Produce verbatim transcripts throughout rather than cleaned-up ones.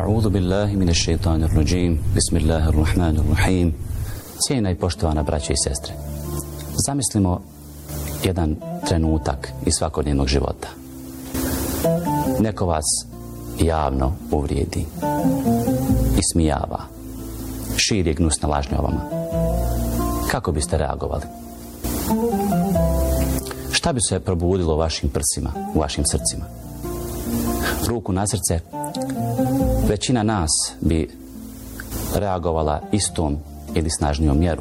A'udhu billahi minash shaitanir rajim. Bismillahir rahmanir rahim. Cijena i poštovana braće i sestre, zamislimo jedan trenutak iz svakodnevnog života. Neko vas javno uvrijedi, ismijava, širi gnusne lažnje o vama. Kako biste reagovali? Šta bi se probudilo u vašim prsima, u vašim srcima? Ruku na srce, većina nas bi reagovala istom ili snažnijom mjerom.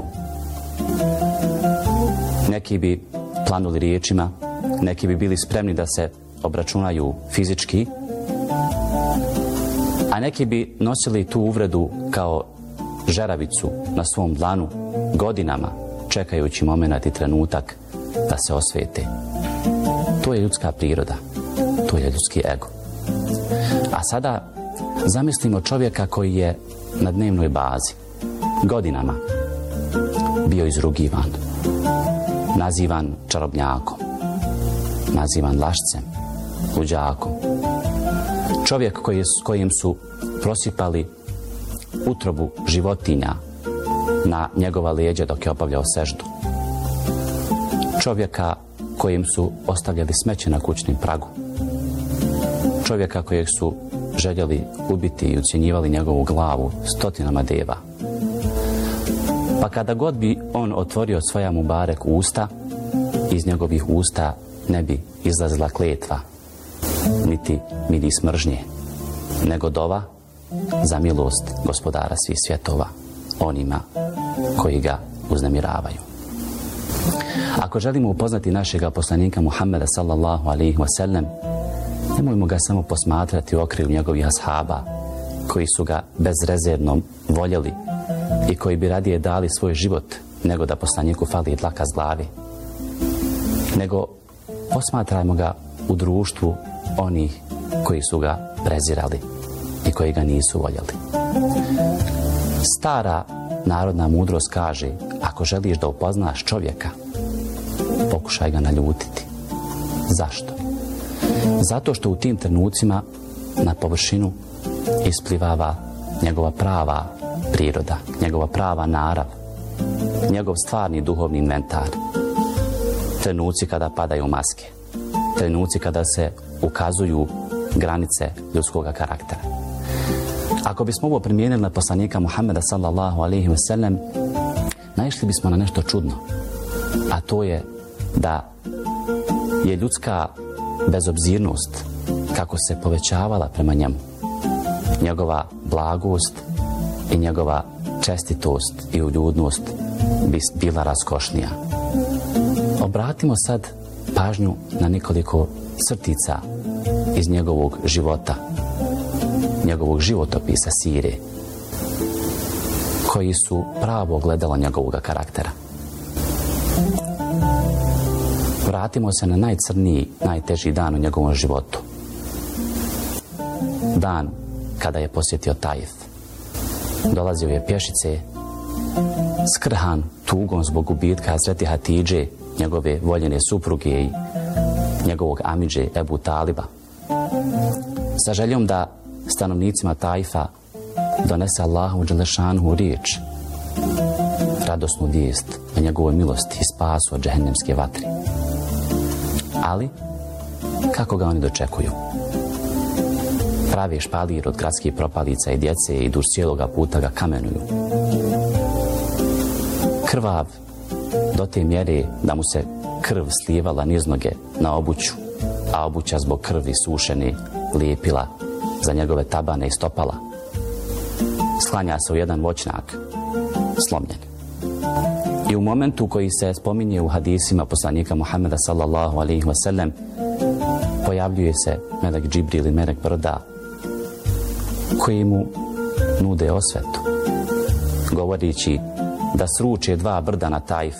Neki bi planuli riječima, neki bi bili spremni da se obračunaju fizički, a neki bi nosili tu uvredu kao žeravicu na svom dlanu godinama, čekajući moment i trenutak da se osvete. To je ljudska priroda, to je ljudski ego. A sada zamislimo čovjeka koji je na dnevnoj bazi godinama bio izrugivan, nazivan čarobnjakom, nazivan lašcem, luđakom. Čovjek koji, s kojim su prosipali utrobu životinja na njegova leđa dok je obavljao seždu. Čovjeka kojim su ostavljali smeće na kućnim pragu. Čovjeka kojeg su željeli ubiti i ucjenjivali njegovu glavu stotinama deva. Pa kada god bi on otvorio svoja mubarek usta, iz njegovih usta ne bi izlazila kletva, niti miris mržnje, nego dova za milost gospodara svih svjetova onima koji ga uznemiravaju. Ako želimo upoznati našega poslanika Muhammeda sallallahu alaihi wasallam, nemojmo ga samo posmatrati u okrilju njegovih ashaba, koji su ga bezrezervno voljeli i koji bi radije dali svoj život nego da poslaniku fali dlaka s glavi. Nego posmatrajmo ga u društvu onih koji su ga prezirali i koji ga nisu voljeli. Stara narodna mudrost kaže, ako želiš da upoznaš čovjeka, pokušaj ga naljutiti. Zašto? Zato što u tim trenucima na površinu isplivava njegova prava priroda, njegova prava narav, njegov stvarni duhovni inventar. Trenuci kada padaju maske, trenuci kada se ukazuju granice ljudskog karaktera. Ako bismo ovo primijenili na poslanika Muhammeda sallallahu alaihi wasallam, naišli bismo na nešto čudno, a to je da je ljudska bezobzirnost, kako se povećavala prema njemu, njegova blagost i njegova čestitost i uljudnost bi bila raskošnija. Obratimo sad pažnju na nekoliko crtica iz njegovog života, njegovog životopisa sire, koji su pravo ogledalo njegovog karaktera. Vratimo se na najcrniji, najteži dan u njegovom životu. Dan kada je posjetio Taif. Dolazio je pješice, skrhan tugom zbog gubitka Hazreti Hatidže, njegove voljene supruge i njegovog amidže Ebu Taliba. Sa željom da stanovnicima Taifa donese Allahu dželešanhu riječ, radosnu vijest o njegovoj milosti i spasu od džehennemske vatri. Ali, kako ga oni dočekuju? Pravi špalir od gradskih propalica i djece i duž cijeloga puta ga kamenuju. Krvav do te mjere da mu se krv slijevala niz noge na obuću, a obuća zbog krvi sušene lijepila za njegove tabane i stopala. Sklanja se u jedan voćnak, slomljen. I u momentu koji se spominje u hadisima poslanika Muhammeda sallallahu alaihi wasallam, pojavljuje se melek Džibril i melek brda, koji mu nude osvetu, govorići da sruče dva brda na Taif